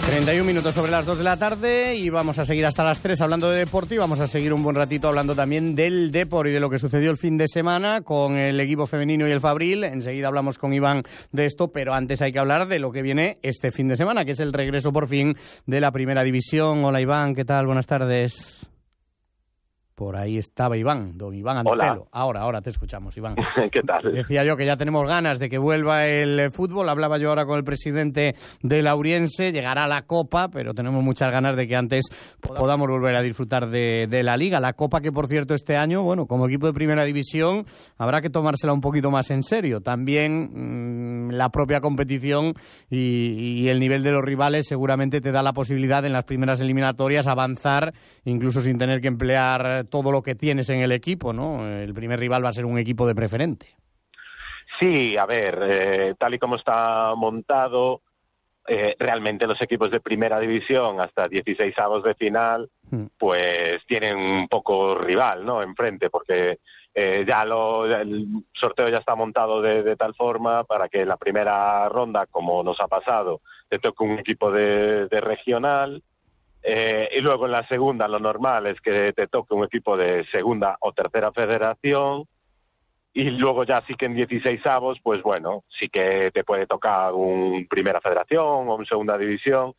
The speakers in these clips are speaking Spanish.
31 minutos sobre las 2 de la tarde y vamos a seguir hasta las 3 hablando de deporte y vamos a seguir un buen ratito hablando también del Depor y de lo que sucedió el fin de semana con el equipo femenino y el Fabril. Enseguida hablamos con Iván de esto, pero antes hay que hablar de lo que viene este fin de semana, que es el regreso por fin de la Primera División. Hola Iván, ¿qué tal? Buenas tardes. Por ahí estaba Iván, don Iván Antelo. Ahora te escuchamos, Iván. ¿Qué tal? Decía yo que ya tenemos ganas de que vuelva el fútbol. Hablaba yo ahora con el presidente de Lauriense. Llegará la Copa, pero tenemos muchas ganas de que antes podamos volver a disfrutar de la Liga. La Copa que, por cierto, este año, bueno, como equipo de Primera División, habrá que tomársela un poquito más en serio. También la propia competición y el nivel de los rivales seguramente te da la posibilidad en las primeras eliminatorias avanzar, incluso sin tener que emplear todo lo que tienes en el equipo, ¿no? El primer rival va a ser un equipo de preferente. Sí, a ver, tal y como está montado, realmente los equipos de Primera División hasta 16avos de final, pues tienen un poco rival, ¿no? Enfrente, porque ya el sorteo ya está montado de tal forma para que en la primera ronda, como nos ha pasado, te toque un equipo de regional. Y luego en la segunda lo normal es que te toque un equipo de segunda o tercera federación y luego ya sí que en 16avos pues bueno, sí que te puede tocar un primera federación o un segunda división,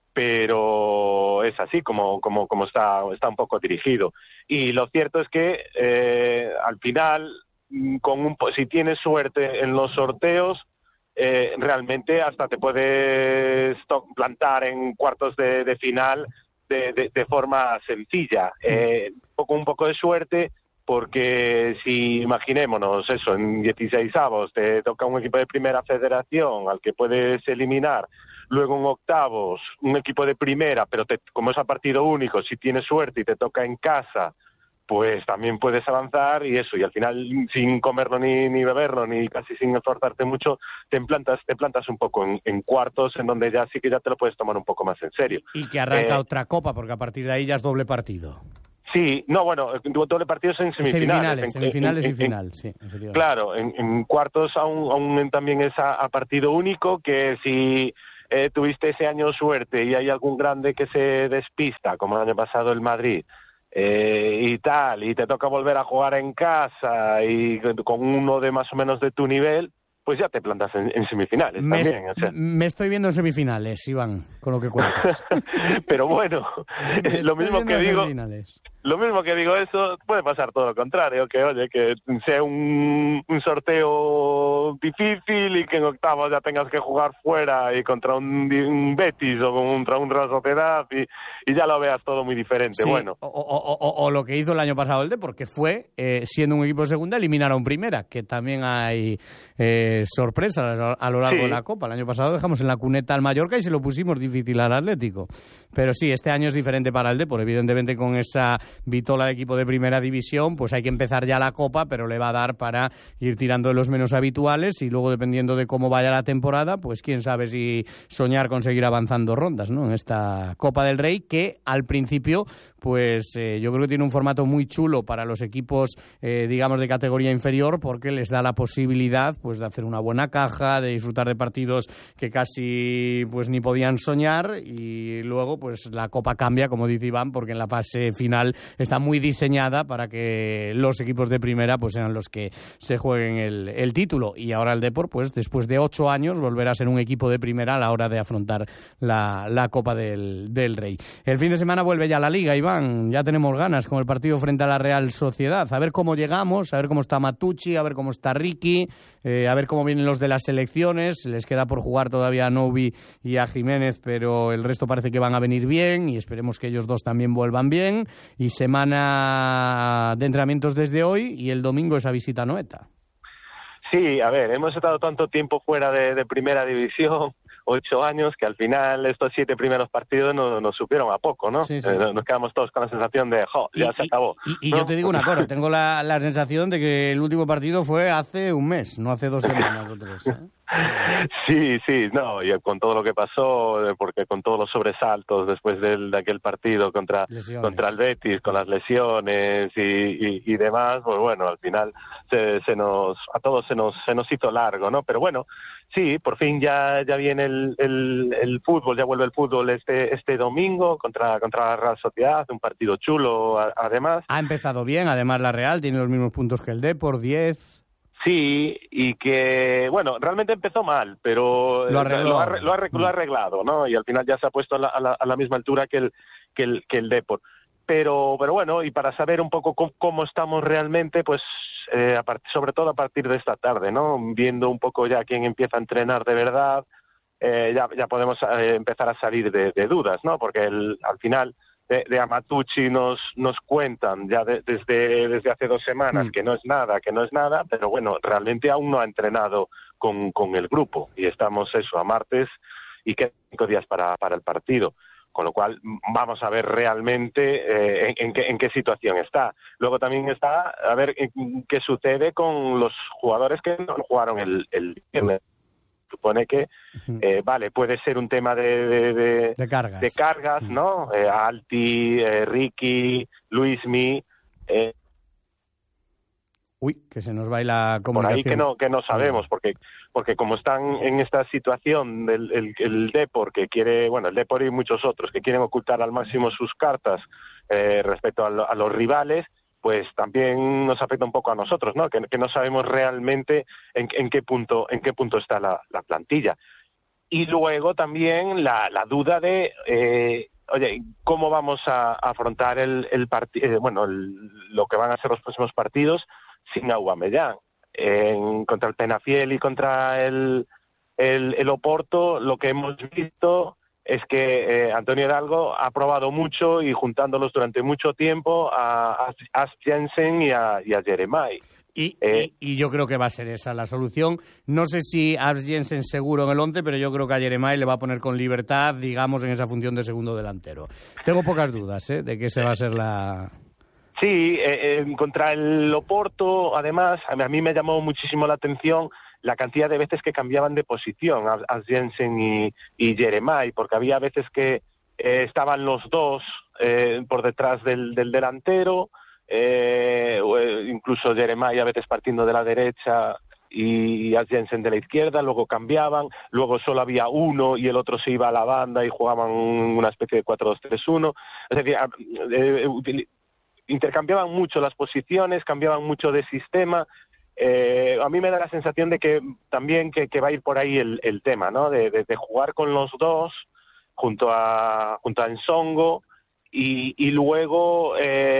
pero es así como está un poco dirigido. Y lo cierto es que al final si tienes suerte en los sorteos, realmente hasta te puedes plantar en cuartos de final de forma sencilla. Un poco de suerte, porque si imaginémonos eso, en 16avos te toca un equipo de primera federación al que puedes eliminar, luego en octavos un equipo de primera, pero como es a partido único, si tienes suerte y te toca en casa, pues también puedes avanzar y eso, y al final sin comerlo ni beberlo, ni casi sin esforzarte mucho, te plantas un poco en cuartos, en donde ya sí que ya te lo puedes tomar un poco más en serio. Y que arranca otra copa, porque a partir de ahí ya es doble partido. Sí, no, bueno, doble partido es en semifinales. Semifinales y final, sí. Claro, en cuartos aún también es a partido único, que si tuviste ese año suerte y hay algún grande que se despista, como el año pasado el Madrid, y tal, y te toca volver a jugar en casa y con uno de más o menos de tu nivel, pues ya te plantas en semifinales también. O sea. Me estoy viendo en semifinales, Iván, con lo que cuentas. Pero bueno, lo mismo que digo eso, puede pasar todo lo contrario, que oye, que sea un sorteo difícil y que en octavos ya tengas que jugar fuera y contra un Betis o contra un Real Sociedad y ya lo veas todo muy diferente. Sí, bueno. O lo que hizo el año pasado el Depor, porque fue, siendo un equipo de segunda, eliminar a un primera, que también hay sorpresa a lo largo de la Copa. El año pasado dejamos en la cuneta al Mallorca y se lo pusimos difícil al Atlético. Pero sí, este año es diferente para el Depor. Evidentemente, con esa vitola de equipo de Primera División, pues hay que empezar ya la Copa, pero le va a dar para ir tirando de los menos habituales y luego, dependiendo de cómo vaya la temporada, pues quién sabe si soñar con seguir avanzando rondas, ¿no? En esta Copa del Rey, que al principio, pues yo creo que tiene un formato muy chulo para los equipos, digamos, de categoría inferior, porque les da la posibilidad, pues, de hacer una buena caja, de disfrutar de partidos que casi, pues, ni podían soñar, y luego, pues, la Copa cambia, como dice Iván, porque en la fase final está muy diseñada para que los equipos de primera, pues, sean los que se jueguen el título. Y ahora el Depor, pues, después de 8 años, volverá a ser un equipo de primera a la hora de afrontar la Copa del Rey. El fin de semana vuelve ya la Liga, Iván. Ya tenemos ganas con el partido frente a la Real Sociedad. A ver cómo llegamos, a ver cómo está Matucci, a ver cómo está Ricky, a ver cómo vienen los de las selecciones. Les queda por jugar todavía a Novi y a Jiménez, pero el resto parece que van a venir bien y esperemos que ellos dos también vuelvan bien. Y semana de entrenamientos desde hoy y el domingo esa visita a Noeta. Sí, a ver, hemos estado tanto tiempo fuera de Primera División, 8 años, que al final estos 7 primeros partidos nos supieron a poco, ¿no? Sí, sí. Nos quedamos todos con la sensación de, ya se acabó. Y ¿no? yo te digo una cosa, tengo la sensación de que el último partido fue hace un mes, no hace 2 semanas o 3, ¿eh? Sí, no, y con todo lo que pasó, porque con todos los sobresaltos después de aquel partido contra el Betis, con las lesiones y demás, pues bueno, al final a todos se nos hizo largo, ¿no? Pero bueno, sí, por fin ya viene el fútbol, ya vuelve el fútbol este domingo contra la Real Sociedad, un partido chulo además. Ha empezado bien, además la Real tiene los mismos puntos que el Depor, 10. Sí, y que, bueno, realmente empezó mal, pero lo ha arreglado, ¿no? Y al final ya se ha puesto a la misma altura que el Depor. Pero bueno, y para saber un poco cómo estamos realmente, pues sobre todo a partir de esta tarde, ¿no? Viendo un poco ya quién empieza a entrenar de verdad, ya podemos empezar a salir de dudas, ¿no? Porque al final de Amatucci nos cuentan ya desde hace 2 semanas que no es nada, pero bueno, realmente aún no ha entrenado con el grupo y estamos a martes y quedan 5 días para el partido, con lo cual vamos a ver realmente en qué situación está. Luego también está a ver qué sucede con los jugadores que no jugaron el viernes. Supone que, vale, puede ser un tema de cargas, ¿no? Alti, Ricky, Luismi. Uy, que se nos va la comunicación. Por ahí que no sabemos, porque como están en esta situación el Depor, que quiere, bueno, el Depor y muchos otros, que quieren ocultar al máximo sus cartas respecto a los rivales, pues también nos afecta un poco a nosotros, ¿no? Que no sabemos realmente en qué punto está la plantilla. Y luego también la duda de, oye, ¿cómo vamos a afrontar el partido? Lo que van a ser los próximos partidos sin Aubameyang. Contra el Penafiel y contra el Oporto, lo que hemos visto es que Antonio Hidalgo ha probado mucho y juntándolos durante mucho tiempo a As Jensen y a Jeremai. Y yo creo que va a ser esa la solución. No sé si As Jensen seguro en el 11, pero yo creo que a Jeremai le va a poner con libertad, digamos, en esa función de segundo delantero. Tengo pocas dudas de que esa va a ser la... Sí, contra el Oporto, además, a mí me llamó muchísimo la atención la cantidad de veces que cambiaban de posición As Jensen y Jeremai, porque había veces que estaban los dos por detrás del delantero, incluso Jeremai a veces partiendo de la derecha y As Jensen de la izquierda, luego cambiaban, luego solo había uno y el otro se iba a la banda y jugaban una especie de 4-2-3-1, es decir, intercambiaban mucho las posiciones, cambiaban mucho de sistema. A mí me da la sensación de que también que va a ir por ahí el tema, ¿no? De jugar con los dos junto a Nsongo y luego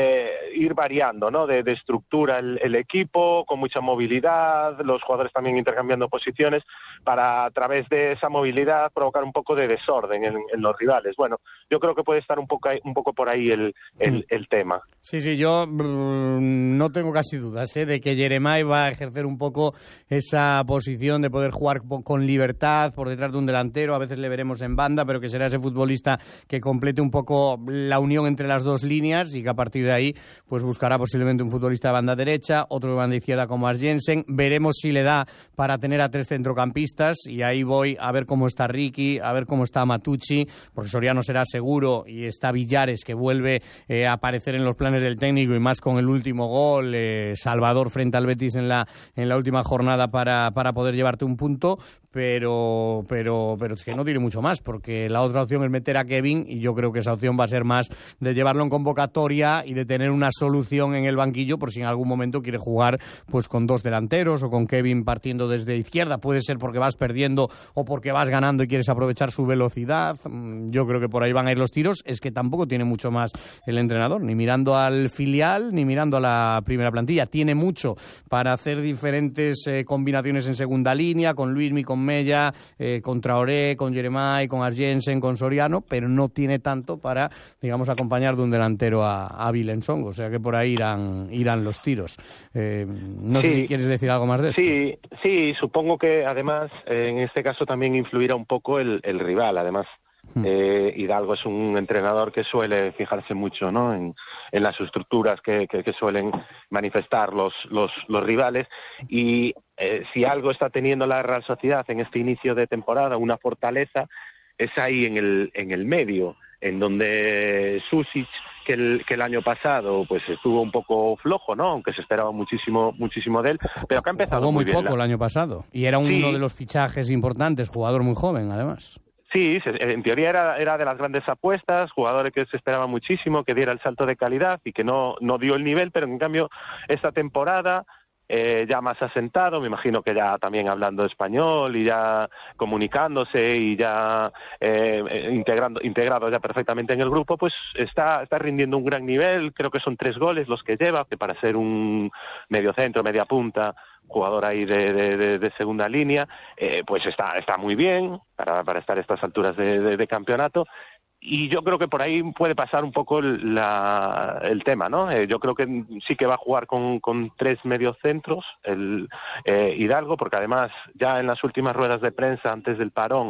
ir variando, ¿no? De estructura el equipo, con mucha movilidad, los jugadores también intercambiando posiciones para, a través de esa movilidad, provocar un poco de desorden en los rivales. Bueno, yo creo que puede estar un poco por ahí el tema. Sí, yo no tengo casi dudas de que Jeremai va a ejercer un poco esa posición de poder jugar con libertad por detrás de un delantero, a veces le veremos en banda, pero que será ese futbolista que complete un poco la unión entre las dos líneas y que a partir de ahí pues buscará posiblemente un futbolista de banda derecha, otro de banda izquierda como As Jensen. Veremos si le da para tener a 3 centrocampistas y ahí voy a ver cómo está Ricky, a ver cómo está Matucci, porque Soriano será seguro y está Villares que vuelve a aparecer en los planes del técnico y más con el último gol, Salvador frente al Betis en la última jornada para poder llevarte un punto, pero es que no tiene mucho más, porque la otra opción es meter a Kevin y yo creo que esa opción va a ser más de llevarlo en convocatoria y de tener una solución en el banquillo por si en algún momento quiere jugar pues con 2 delanteros o con Kevin partiendo desde izquierda. Puede ser porque vas perdiendo o porque vas ganando y quieres aprovechar su velocidad. Yo creo que por ahí van a ir los tiros. Es que tampoco tiene mucho más el entrenador, ni mirando al filial ni mirando a la primera plantilla. Tiene mucho para hacer diferentes combinaciones en segunda línea, con Luismi, con Mella, con Traoré, con Jeremai, con As Jensen, con Soriano, pero no tiene tanto para, digamos, acompañar de un delantero a Nsongo. O sea que por ahí irán los tiros. No sé si quieres decir algo más de esto. Sí, supongo que además en este caso también influirá un poco el rival. Además, Hidalgo es un entrenador que suele fijarse mucho, ¿no?, en las estructuras que suelen manifestar los rivales, y si algo está teniendo la Real Sociedad en este inicio de temporada, una fortaleza, es ahí en el medio, en donde Susic, que el año pasado pues estuvo un poco flojo, ¿no?, aunque se esperaba muchísimo de él, pero que ha empezado jugó muy bien poco el año pasado, y era uno de los fichajes importantes, jugador muy joven además. Sí, en teoría era de las grandes apuestas, jugadores que se esperaba muchísimo, que diera el salto de calidad y que no dio el nivel, pero en cambio esta temporada ya más asentado, me imagino que ya también hablando español y ya comunicándose y ya integrado ya perfectamente en el grupo, pues está rindiendo un gran nivel. Creo que son 3 goles los que lleva, que para ser un mediocentro, media punta, jugador ahí de segunda línea, pues está muy bien para estar a estas alturas de campeonato. Y yo creo que por ahí puede pasar un poco el tema, ¿no? Yo creo que sí que va a jugar con 3 mediocentros el Hidalgo, porque además ya en las últimas ruedas de prensa antes del parón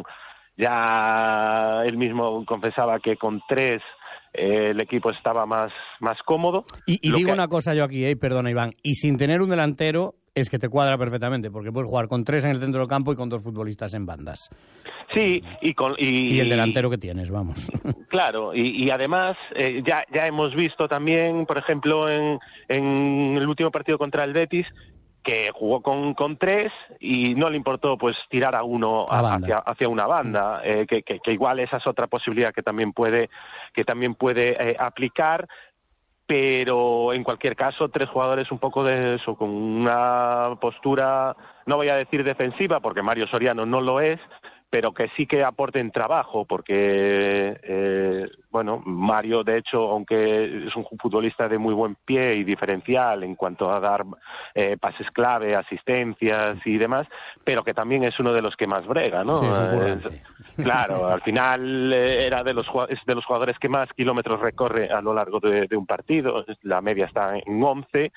ya él mismo confesaba que con 3 el equipo estaba más cómodo. Y digo una cosa yo aquí, perdona Iván, y sin tener un delantero es que te cuadra perfectamente, porque puedes jugar con 3 en el centro del campo y con 2 futbolistas en bandas. Sí, y el delantero que tienes, vamos. Claro, y además ya hemos visto también, por ejemplo, en el último partido contra el Betis, que jugó con 3 y no le importó pues tirar a uno hacia una banda, que igual esa es otra posibilidad que también puede aplicar. Pero en cualquier caso 3 jugadores un poco de eso, con una postura, no voy a decir defensiva porque Mario Soriano no lo es, pero que sí que aporten trabajo, porque Mario de hecho, aunque es un futbolista de muy buen pie y diferencial en cuanto a dar pases clave, asistencias y demás, pero que también es uno de los que más brega, ¿no? Sí, claro, al final era de los jugadores que más kilómetros recorre a lo largo de un partido, la media está en 11,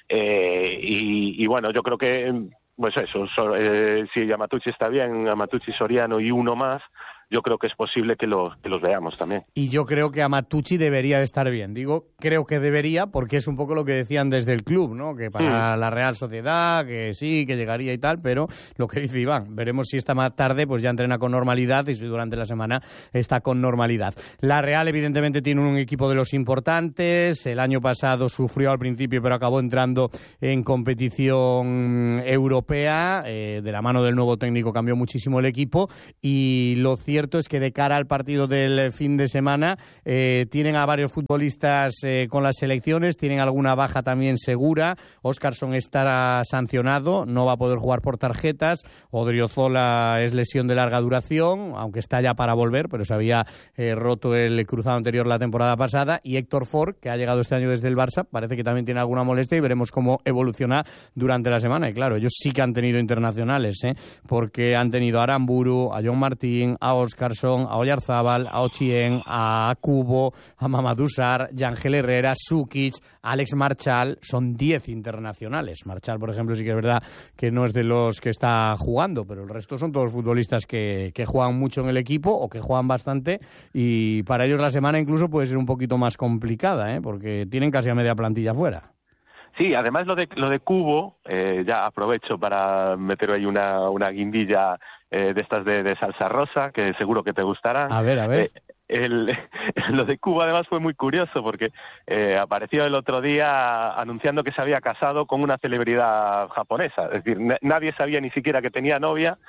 y bueno, yo creo que pues eso, si Amatucci está bien, Amatucci, Soriano y uno más, yo creo que es posible que los veamos también. Y yo creo que Amatucci debería de estar bien. Digo, creo que debería, porque es un poco lo que decían desde el club, ¿no? Que para la Real Sociedad, que sí, que llegaría y tal, pero lo que dice Iván, veremos si esta más tarde pues ya entrena con normalidad y si durante la semana está con normalidad. La Real evidentemente tiene un equipo de los importantes, el año pasado sufrió al principio, pero acabó entrando en competición europea, de la mano del nuevo técnico cambió muchísimo el equipo, y lo cierto es que de cara al partido del fin de semana tienen a varios futbolistas con las selecciones, tienen alguna baja también segura. Óscarson estará sancionado, no va a poder jugar por tarjetas. Odriozola es lesión de larga duración, aunque está ya para volver, pero se había roto el cruzado anterior la temporada pasada. Y Héctor Ford, que ha llegado este año desde el Barça, parece que también tiene alguna molestia y veremos cómo evoluciona durante la semana. Y claro, ellos sí que han tenido internacionales, porque han tenido a Aramburu, a John Martín, a Óscarson, a Oyarzábal, a Ochien, a Cubo, a Mamadou Sarr, Yangel Herrera, Sukic, Alex Marchal. Son 10 internacionales. Marchal, por ejemplo, sí que es verdad que no es de los que está jugando, pero el resto son todos futbolistas que juegan mucho en el equipo o que juegan bastante, y para ellos la semana incluso puede ser un poquito más complicada, porque tienen casi a media plantilla fuera. Sí, además lo de Cubo, ya aprovecho para meter ahí una guindilla de estas de salsa rosa, que seguro que te gustarán. A ver. Lo de Cubo además fue muy curioso porque apareció el otro día anunciando que se había casado con una celebridad japonesa. Es decir, nadie sabía ni siquiera que tenía novia.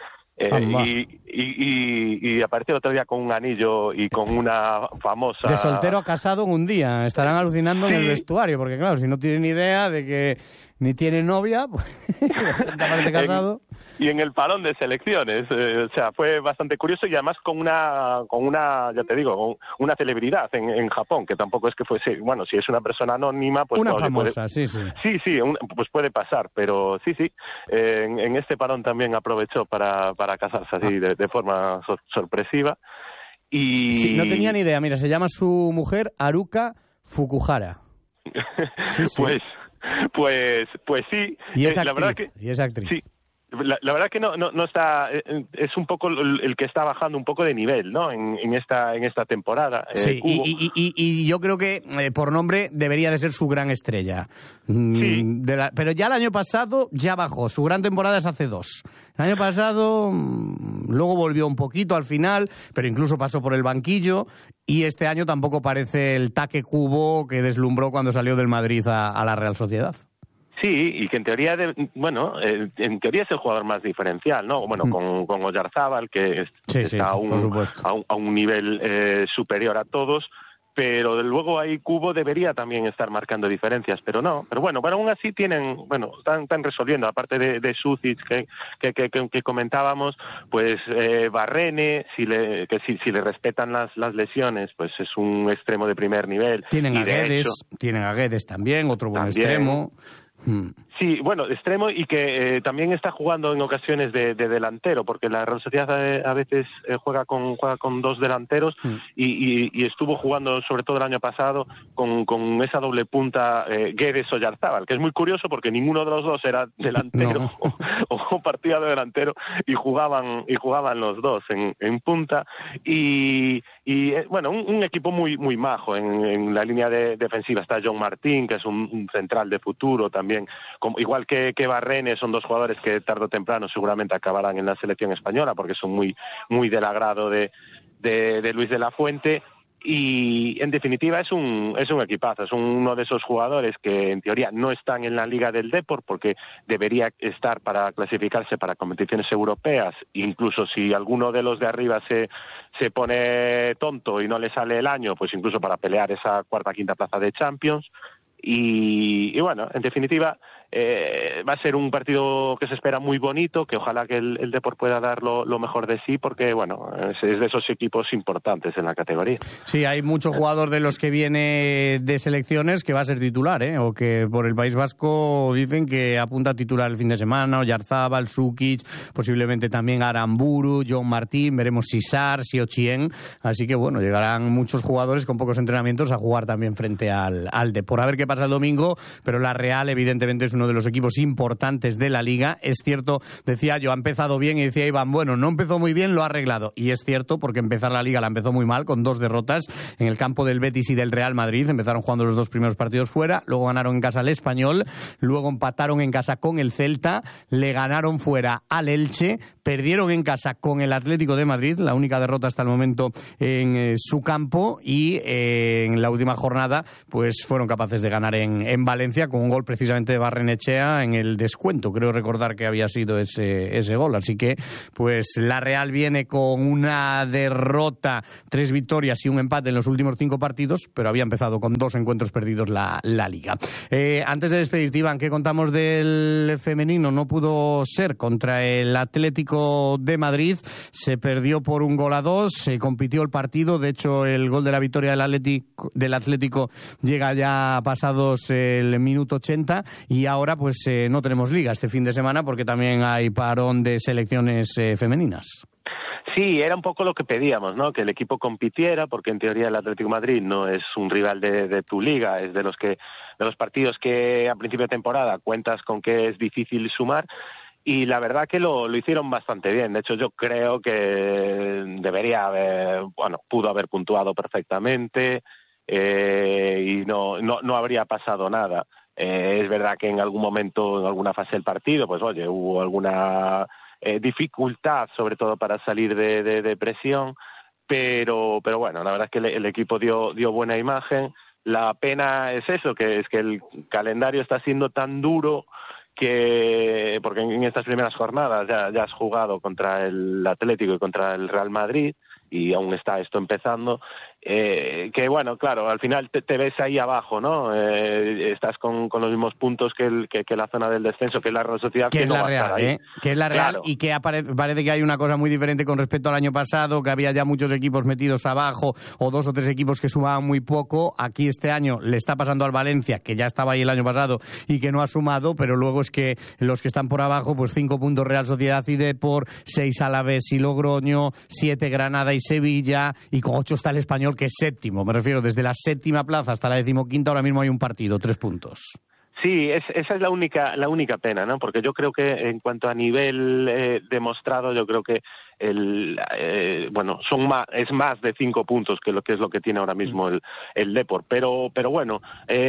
Y apareció el otro día con un anillo y con una famosa... De soltero a casado en un día. Estarán alucinando en el vestuario, porque claro, si no tienen idea de que ni tiene novia, pues aparece casado. Y en el parón de selecciones, o sea, fue bastante curioso, y además con una ya te digo, con una celebridad en Japón, que tampoco es que fuese, bueno, si es una persona anónima, pues... Una famosa, sí. Sí, pues puede pasar, pero sí, en este parón también aprovechó para casarse así de forma sorpresiva. Y... Sí, no tenía ni idea, mira, se llama su mujer Haruka Fukuhara. Sí. Pues sí. Y es actriz, la verdad que y es actriz. Sí. La verdad que no está, es un poco el que está bajando un poco de nivel, ¿no? En esta temporada. Sí, y yo creo que por nombre debería de ser su gran estrella. Sí. Pero ya el año pasado ya bajó, su gran temporada es hace 2. El año pasado luego volvió un poquito al final, pero incluso pasó por el banquillo, y este año tampoco parece el Taque Kubo que deslumbró cuando salió del Madrid a la Real Sociedad. Sí, y que en teoría, en teoría es el jugador más diferencial, ¿no? Bueno, con Oyarzábal, que está a un nivel superior a todos, pero luego ahí Kubo debería también estar marcando diferencias, pero no. Pero aún así están resolviendo, aparte de Sucic que comentábamos, pues Barrene, si le respetan las lesiones, pues es un extremo de primer nivel. Tienen a Guedes también, otro buen extremo. Sí, extremo, y que también está jugando en ocasiones de delantero, porque la Real Sociedad a veces juega con 2 delanteros y estuvo jugando sobre todo el año pasado con esa doble punta Guedes-Oyarzábal, que es muy curioso porque ninguno de los dos era delantero o partida de delantero, y jugaban los dos en punta, y un equipo muy muy majo en la línea defensiva. Está John Martín, que es un central de futuro también, igual que Barrene. Son 2 jugadores que tarde o temprano seguramente acabarán en la selección española, porque son muy muy del agrado de Luis de la Fuente. Y en definitiva es un equipazo, es uno de esos jugadores que en teoría no están en la Liga del Depor, porque debería estar para clasificarse para competiciones europeas, incluso si alguno de los de arriba se pone tonto y no le sale el año, pues incluso para pelear esa 4ª, 5ª plaza de Champions. Y en definitiva va a ser un partido que se espera muy bonito, que ojalá que el Depor pueda dar lo mejor de sí, porque es de esos equipos importantes en la categoría. Sí, hay mucho jugador de los que viene de selecciones que va a ser titular, o que por el País Vasco dicen que apunta a titular el fin de semana. Oyarzábal, Sukic, posiblemente también Aramburu, John Martín, veremos si Sar, si Ochien, así que llegarán muchos jugadores con pocos entrenamientos a jugar también frente al Depor. A ver qué pasa el domingo, pero la Real evidentemente es uno de los equipos importantes de la Liga. Es cierto, decía yo, ha empezado bien, y decía Iván, no empezó muy bien, lo ha arreglado. Y es cierto, porque empezar la Liga la empezó muy mal, con 2 derrotas en el campo del Betis y del Real Madrid. Empezaron jugando los 2 primeros partidos fuera, luego ganaron en casa al Español, luego empataron en casa con el Celta, le ganaron fuera al Elche, perdieron en casa con el Atlético de Madrid, la única derrota hasta el momento en su campo, y en la última jornada pues fueron capaces de ganar en Valencia con un gol precisamente de Barrenechea en el descuento. Creo recordar que había sido ese gol. Así que pues la Real viene con una derrota, 3 victorias y un empate en los últimos 5 partidos, pero había empezado con 2 encuentros perdidos la Liga. Antes de despedirte, Iván, ¿qué contamos del femenino? No pudo ser contra el Atlético de Madrid, se perdió por 1-2, se compitió el partido. De hecho, el gol de la victoria del Atlético llega ya pasados el minuto 80, y ahora pues no tenemos Liga este fin de semana porque también hay parón de selecciones femeninas. Sí, era un poco lo que pedíamos, ¿no? Que el equipo compitiera, porque en teoría el Atlético de Madrid no es un rival de tu liga, es de los partidos que a principio de temporada cuentas con que es difícil sumar. Y la verdad que lo hicieron bastante bien. De hecho, yo creo que pudo haber puntuado perfectamente, y no habría pasado nada. Es verdad que en algún momento, en alguna fase del partido, pues hubo alguna dificultad, sobre todo para salir de presión, pero la verdad es que el equipo dio buena imagen. La pena es eso, que el calendario está siendo tan duro porque en estas primeras jornadas ya has jugado contra el Atlético y contra el Real Madrid, y aún está esto empezando, claro, al final te ves ahí abajo, ¿no? Estás con los mismos puntos que la zona del descenso, que es la Real Sociedad, que es la Real, que es la Real, claro. Y que parece que hay una cosa muy diferente con respecto al año pasado, que había ya muchos equipos metidos abajo, o 2 o 3 equipos que sumaban muy poco. Aquí este año le está pasando al Valencia, que ya estaba ahí el año pasado y que no ha sumado, pero luego es que los que están por abajo, pues 5 puntos Real Sociedad y Depor, 6 Alavés y Logroño, 7 Granada y Sevilla, y con 8 está el Español, que es séptimo. Me refiero, desde la 7ª plaza hasta la 15ª, ahora mismo hay un partido, 3 puntos. Sí, esa es la única pena, ¿no? Porque yo creo que en cuanto a nivel demostrado, yo creo que es más de 5 puntos que es lo que tiene ahora mismo el Depor. Pero bueno,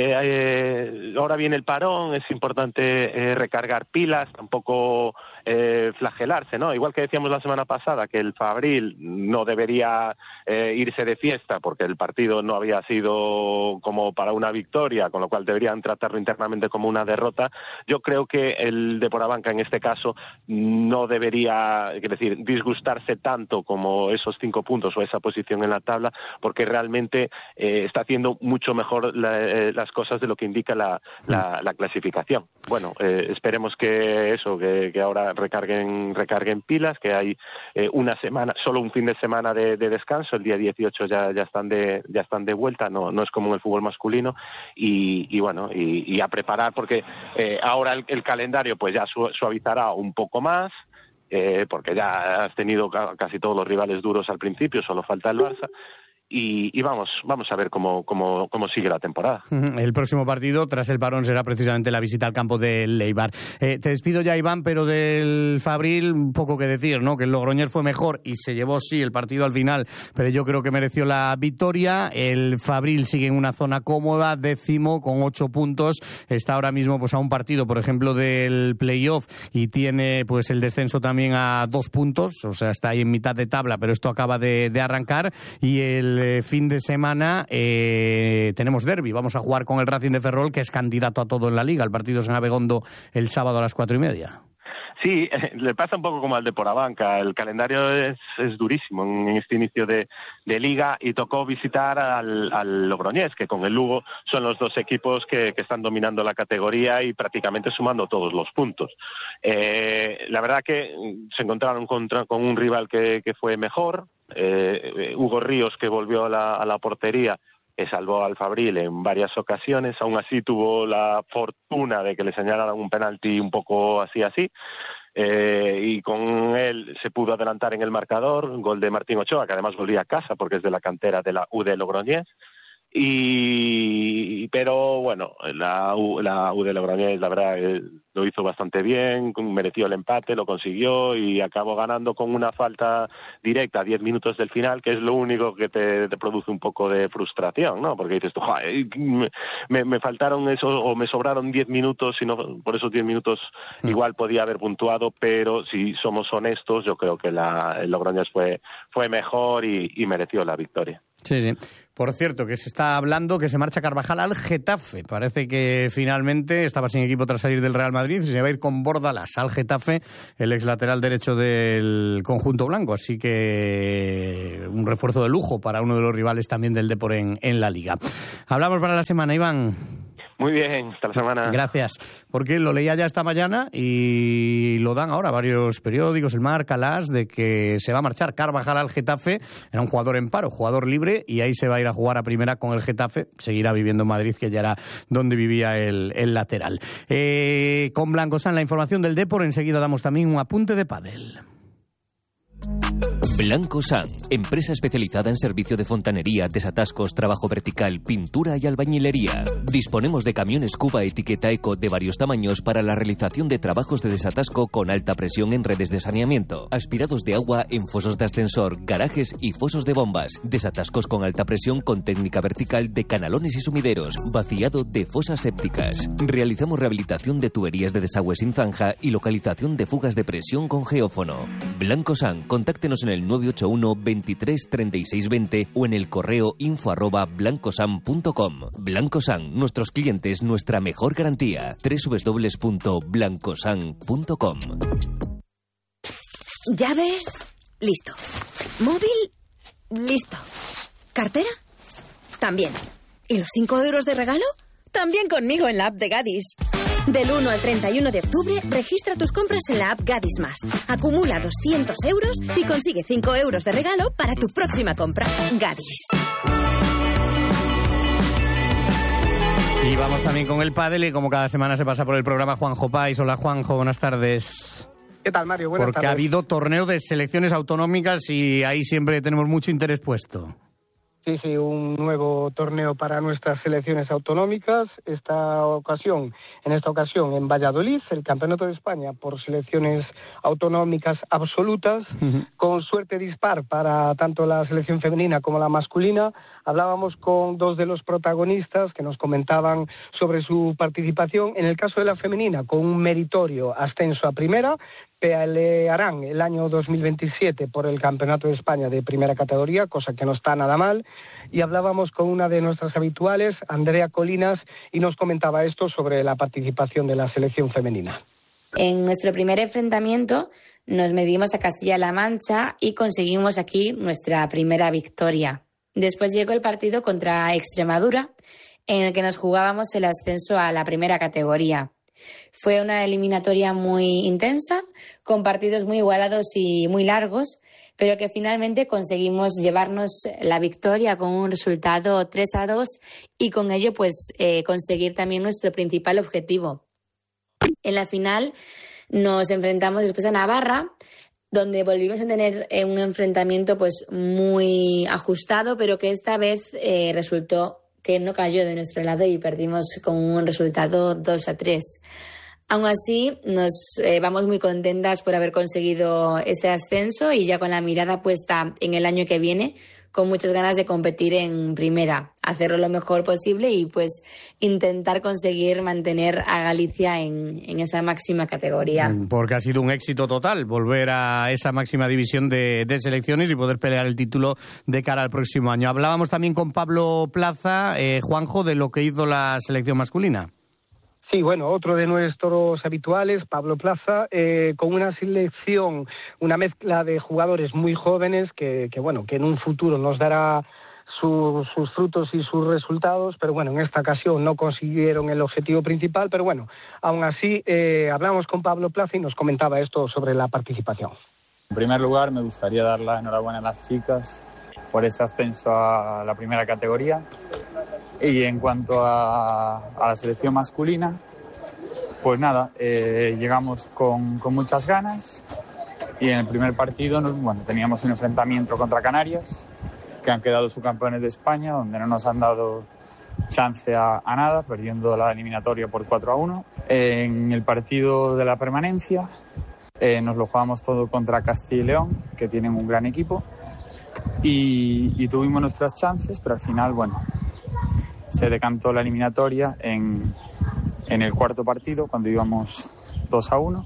ahora viene el parón, es importante recargar pilas, tampoco flagelarse, ¿no? Igual que decíamos la semana pasada que el Fabril no debería irse de fiesta porque el partido no había sido como para una victoria, con lo cual deberían tratarlo internamente como una derrota. Yo creo que el Depor Abanca en este caso no debería, es decir, disgustarse tanto como esos 5 puntos o esa posición en la tabla, porque realmente está haciendo mucho mejor las cosas de lo que indica la clasificación. Bueno, esperemos que ahora recarguen pilas, que hay una semana, solo un fin de semana de descanso, el día 18 ya están de vuelta, no es como en el fútbol masculino, y bueno, y a preparar, porque ahora el calendario pues ya suavizará un poco más, porque ya has tenido casi todos los rivales duros al principio, solo falta el Barça. Y vamos a ver cómo sigue la temporada. El próximo partido, tras el parón, será precisamente la visita al campo del Eibar. Te despido ya, Iván, pero del Fabril, un poco que decir, ¿no? Que el Logroñés fue mejor y se llevó, sí, el partido al final, pero yo creo que mereció la victoria. El Fabril sigue en una zona cómoda, 10º, con 8 puntos. Está ahora mismo pues a un partido, por ejemplo, del playoff, y tiene pues el descenso también a 2 puntos, o sea, está ahí en mitad de tabla, pero esto acaba de arrancar. Y el fin de semana tenemos derbi. Vamos a jugar con el Racing de Ferrol, que es candidato a todo en la Liga. El partido es en Abegondo el sábado a las 4:30. Sí, le pasa un poco como al Depor Abanca. El calendario es durísimo en este inicio de Liga, y tocó visitar al Logroñés, que con el Lugo son los dos equipos que están dominando la categoría y prácticamente sumando todos los puntos. La verdad que se encontraron con un rival que fue mejor. Hugo Ríos, que volvió a la portería, que salvó al Fabril en varias ocasiones. Aún así tuvo la fortuna de que le señalaran un penalti un poco así, y con él se pudo adelantar en el marcador, gol de Martín Ochoa, que además volvía a casa porque es de la cantera de la U de Logroñés. Pero bueno, la U de Logroñés, la verdad, lo hizo bastante bien, mereció el empate, lo consiguió y acabó ganando con una falta directa a 10 minutos del final, que es lo único que te produce un poco de frustración, ¿no? Porque dices tú, me faltaron eso, o me sobraron 10 minutos, y no, por esos 10 minutos igual podía haber puntuado, pero si somos honestos, yo creo que el Logroñés fue mejor y mereció la victoria. Sí. Por cierto, que se está hablando que se marcha Carvajal al Getafe. Parece que finalmente estaba sin equipo tras salir del Real Madrid y se va a ir con Bordalás al Getafe, el ex lateral derecho del conjunto blanco. Así que un refuerzo de lujo para uno de los rivales también del Depor en la Liga. Hablamos para la semana, Iván. Muy bien, hasta la semana. Gracias, porque lo leía ya esta mañana y lo dan ahora varios periódicos, el Marca, Las, de que se va a marchar Carvajal al Getafe. Era un jugador en paro, jugador libre, y ahí se va a ir a jugar a primera con el Getafe. Seguirá viviendo en Madrid, que ya era donde vivía el lateral. Con Blancosan, la información del Depor. Enseguida damos también un apunte de pádel. Blancosan, empresa especializada en servicio de fontanería, desatascos, trabajo vertical, pintura y albañilería. Disponemos de camiones Cuba etiqueta Eco de varios tamaños para la realización de trabajos de desatasco con alta presión en redes de saneamiento, aspirados de agua en fosos de ascensor, garajes y fosos de bombas, desatascos con alta presión con técnica vertical de canalones y sumideros, vaciado de fosas sépticas. Realizamos rehabilitación de tuberías de desagüe sin zanja y localización de fugas de presión con geófono. Blancosan, contáctenos en el 981 23 36 20 o en el correo info@blancosan.com. Blancosan, nuestros clientes, nuestra mejor garantía. www.blancosan.com. ¿Llaves? Listo. ¿Móvil? Listo. ¿Cartera? También. ¿Y los 5 euros de regalo? También conmigo en la app de Gadis. Del 1 al 31 de octubre, registra tus compras en la app Gadis Más. Acumula 200 euros y consigue 5 euros de regalo para tu próxima compra. Gadis. Y vamos también con el pádel, y como cada semana se pasa por el programa Juanjo Pais. Hola, Juanjo, buenas tardes. ¿Qué tal, Mario? Buenas tardes. Porque ha habido torneo de selecciones autonómicas y ahí siempre tenemos mucho interés puesto. Sí, un nuevo torneo para nuestras selecciones autonómicas. En esta ocasión en Valladolid, el Campeonato de España por selecciones autonómicas absolutas, con suerte dispar para tanto la selección femenina como la masculina. Hablábamos con dos de los protagonistas que nos comentaban sobre su participación. En el caso de la femenina, con un meritorio ascenso a primera, pelearán el año 2027 por el Campeonato de España de primera categoría, cosa que no está nada mal. Y hablábamos con una de nuestras habituales, Andrea Colinas, y nos comentaba esto sobre la participación de la selección femenina. En nuestro primer enfrentamiento nos medimos a Castilla-La Mancha y conseguimos aquí nuestra primera victoria. Después llegó el partido contra Extremadura, en el que nos jugábamos el ascenso a la primera categoría. Fue una eliminatoria muy intensa, con partidos muy igualados y muy largos, pero que finalmente conseguimos llevarnos la victoria con un resultado 3-2 y con ello conseguir también nuestro principal objetivo. En la final nos enfrentamos después a Navarra, donde volvimos a tener un enfrentamiento muy ajustado, pero que esta vez resultó que no cayó de nuestro lado y perdimos con un resultado 2-3. Aún así, nos vamos muy contentas por haber conseguido ese ascenso y ya con la mirada puesta en el año que viene, con muchas ganas de competir en primera, hacerlo lo mejor posible y intentar conseguir mantener a Galicia en esa máxima categoría. Porque ha sido un éxito total volver a esa máxima división de selecciones y poder pelear el título de cara al próximo año. Hablábamos también con Pablo Plaza, Juanjo, de lo que hizo la selección masculina. Sí, otro de nuestros habituales, Pablo Plaza, con una selección, una mezcla de jugadores muy jóvenes que en un futuro nos dará sus frutos y sus resultados, pero en esta ocasión no consiguieron el objetivo principal, pero aún así hablamos con Pablo Plaza y nos comentaba esto sobre la participación. En primer lugar, me gustaría dar la enhorabuena a las chicas por ese ascenso a la primera categoría. Y en cuanto a la selección masculina, pues nada, llegamos con muchas ganas y en el primer partido teníamos un enfrentamiento contra Canarias, que han quedado subcampeones de España, donde no nos han dado chance a nada, perdiendo la eliminatoria por 4-1. En el partido de la permanencia nos lo jugamos todo contra Castilla y León, que tienen un gran equipo, y tuvimos nuestras chances, pero al final, se decantó la eliminatoria en el cuarto partido, cuando íbamos 2-1,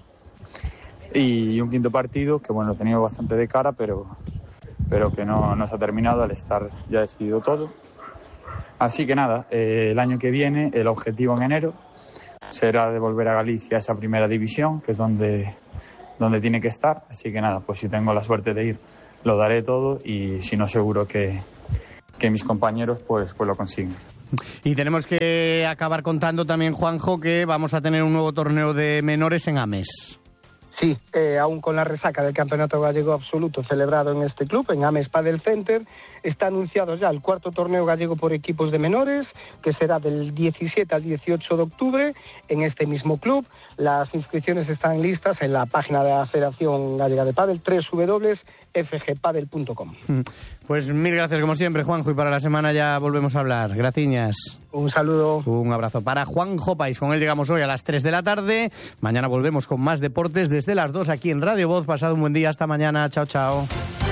y un quinto partido que lo teníamos bastante de cara, pero que no se ha terminado al estar ya decidido todo. Así que nada, el año que viene, el objetivo en enero será devolver a Galicia a esa primera división, que es donde tiene que estar. Así que nada, pues si tengo la suerte de ir, lo daré todo, y si no, seguro que mis compañeros pues lo consiguen. Y tenemos que acabar contando también, Juanjo, que vamos a tener un nuevo torneo de menores en Ames. Sí, aún con la resaca del Campeonato Gallego Absoluto celebrado en este club, en Ames Padel Center, está anunciado ya el cuarto torneo gallego por equipos de menores, que será del 17 al 18 de octubre en este mismo club. Las inscripciones están listas en la página de la Federación Gallega de Padel, www.fgpadel.com. Pues mil gracias como siempre, Juanjo, y para la semana ya volvemos a hablar. Graciñas. Un saludo. Un abrazo para Juanjo Pais. Con él llegamos hoy a las 3 de la tarde. Mañana volvemos con más deportes desde las 2 aquí en Radio Voz. Pasad un buen día. Hasta mañana. Chao, chao.